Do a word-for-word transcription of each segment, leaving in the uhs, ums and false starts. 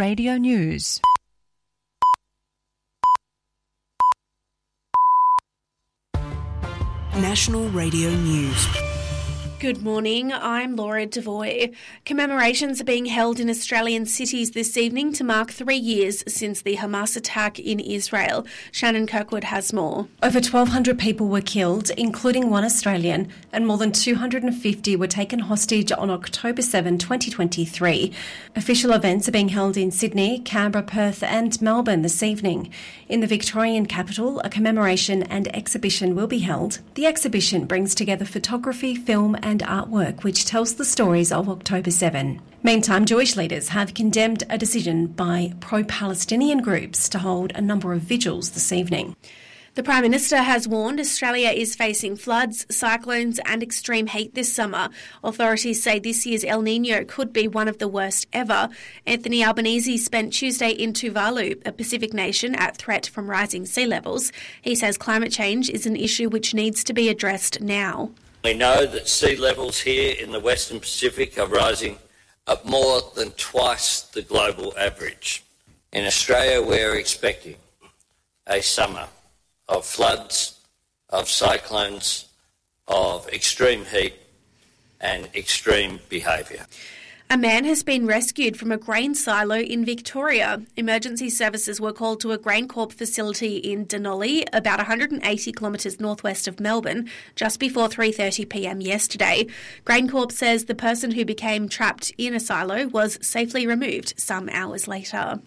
Radio News. National Radio News. Good morning, I'm Laura Devoy. Commemorations are being held in Australian cities this evening to mark three years since the Hamas attack in Israel. Shannon Kirkwood has more. Over twelve hundred people were killed, including one Australian, and more than two hundred fifty were taken hostage on October seventh, twenty twenty-three. Official events are being held in Sydney, Canberra, Perth and Melbourne this evening. In the Victorian capital, a commemoration and exhibition will be held. The exhibition brings together photography, film and artwork which tells the stories of October seventh. Meantime, Jewish leaders have condemned a decision by pro-Palestinian groups to hold a number of vigils this evening. The Prime Minister has warned Australia is facing floods, cyclones and extreme heat this summer. Authorities say this year's El Niño could be one of the worst ever. Anthony Albanese spent Tuesday in Tuvalu, a Pacific nation at threat from rising sea levels. He says climate change is an issue which needs to be addressed now. We know that sea levels here in the Western Pacific are rising at more than twice the global average. In Australia, we're expecting a summer of floods, of cyclones, of extreme heat and extreme behaviour. A man has been rescued from a grain silo in Victoria. Emergency services were called to a GrainCorp facility in Denali, about one hundred eighty kilometres northwest of Melbourne, just before three thirty p m yesterday. GrainCorp says the person who became trapped in a silo was safely removed some hours later.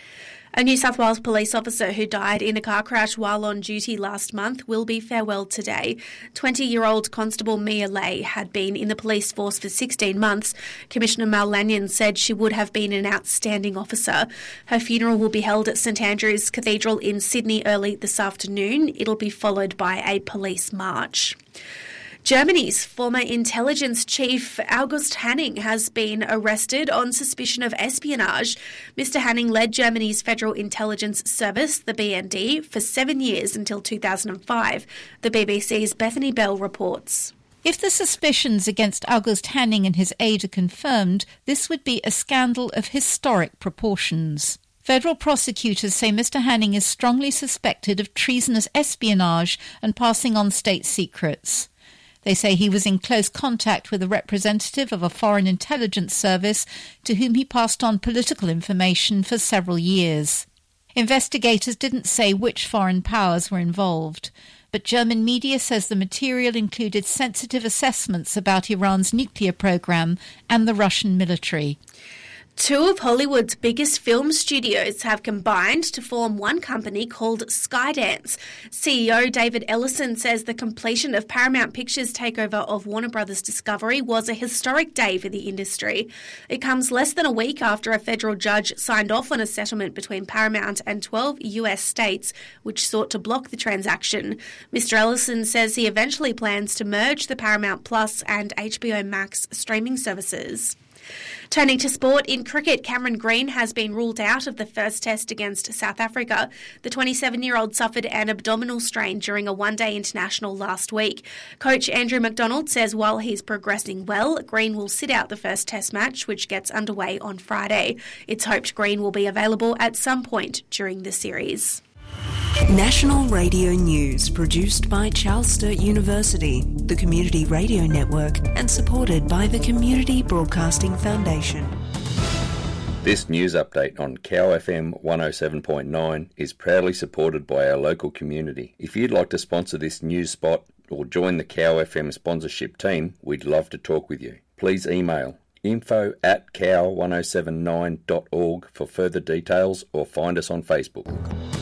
A New South Wales police officer who died in a car crash while on duty last month will be farewelled today. twenty-year-old Constable Mia Lay had been in the police force for sixteen months. Commissioner Mal Lanyon said she would have been an outstanding officer. Her funeral will be held at St Andrew's Cathedral in Sydney early this afternoon. It'll be followed by a police march. Germany's former intelligence chief August Hanning has been arrested on suspicion of espionage. Mister Hanning led Germany's Federal Intelligence Service, the B N D, for seven years until two thousand five. The B B C's Bethany Bell reports. If the suspicions against August Hanning and his aide are confirmed, this would be a scandal of historic proportions. Federal prosecutors say Mister Hanning is strongly suspected of treasonous espionage and passing on state secrets. They say he was in close contact with a representative of a foreign intelligence service to whom he passed on political information for several years. Investigators didn't say which foreign powers were involved, but German media says the material included sensitive assessments about Iran's nuclear program and the Russian military. Two of Hollywood's biggest film studios have combined to form one company called Skydance. C E O David Ellison says the completion of Paramount Pictures' takeover of Warner Brothers Discovery was a historic day for the industry. It comes less than a week after a federal judge signed off on a settlement between Paramount and twelve U S states, which sought to block the transaction. Mister Ellison says he eventually plans to merge the Paramount Plus and H B O Max streaming services. Turning to sport, in cricket, Cameron Green has been ruled out of the first test against South Africa. The twenty-seven-year-old suffered an abdominal strain during a one-day international last week. Coach Andrew McDonald says while he's progressing well, Green will sit out the first test match, which gets underway on Friday. It's hoped Green will be available at some point during the series. National Radio News, produced by Charles Sturt University, the Community Radio Network, and supported by the Community Broadcasting Foundation. This news update on Cow F M one oh seven point nine is proudly supported by our local community. If you'd like to sponsor this news spot or join the Cow F M sponsorship team, we'd love to talk with you. Please email info at cow ten seventy-nine dot org for further details or find us on Facebook.